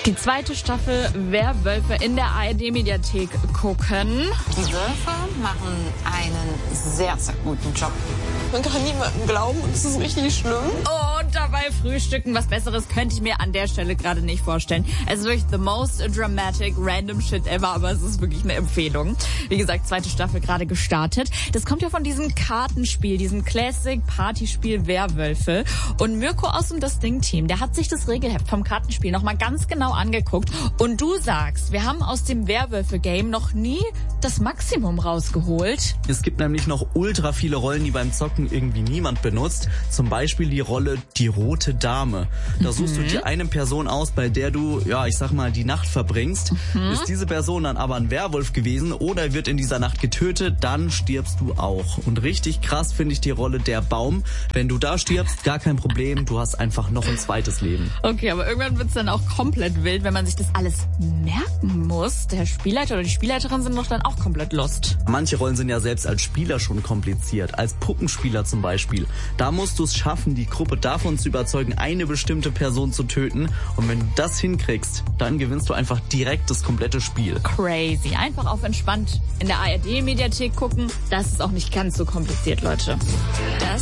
Die zweite Staffel Werwölfe in der ARD-Mediathek gucken. Die Wölfe machen einen sehr, sehr guten Job. Man kann niemandem glauben und es ist richtig schlimm. Und dabei frühstücken. Was Besseres könnte ich mir an der Stelle gerade nicht vorstellen. Es ist wirklich the most dramatic random shit ever, aber es ist wirklich eine Empfehlung. Wie gesagt, zweite Staffel gerade gestartet. Das kommt ja von diesem Kartenspiel, diesem Classic-Partyspiel Werwölfe. Und Mirko aus dem Das Ding-Team, der hat sich das Regelheft vom Kartenspiel nochmal ganz genau angeguckt. Und du sagst, wir haben aus dem Werwölfe-Game noch nie das Maximum rausgeholt. Es gibt nämlich noch ultra viele Rollen, die beim Zocken irgendwie niemand benutzt. Zum Beispiel die Rolle die Rote Dame. Da suchst du dir eine Person aus, bei der du, die Nacht verbringst. Ist diese Person dann aber ein Werwolf gewesen oder wird in dieser Nacht getötet, dann stirbst du auch. Und richtig krass finde ich die Rolle der Baum. Wenn du da stirbst, gar kein Problem, du hast einfach noch ein zweites Leben. Okay, aber irgendwann wird's dann auch komplett wild, wenn man sich das alles merken muss. Der Spielleiter oder die Spielleiterin sind doch dann auch komplett lost. Manche Rollen sind ja selbst als Spieler schon kompliziert. Als Puppenspieler zum Beispiel. Da musst du es schaffen, die Gruppe davon zu überzeugen, eine bestimmte Person zu töten. Und wenn du das hinkriegst, dann gewinnst du einfach direkt das komplette Spiel. Crazy. Einfach auf entspannt in der ARD-Mediathek gucken. Das ist auch nicht ganz so kompliziert, Leute. Das